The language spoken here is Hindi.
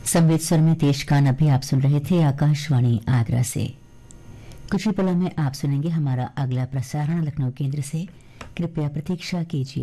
संवेद स्वर में देश गान अभी आप सुन रहे थे आकाशवाणी आगरा से। कुछ ही पलों में आप सुनेंगे हमारा अगला प्रसारण लखनऊ केंद्र से। कृपया प्रतीक्षा कीजिए।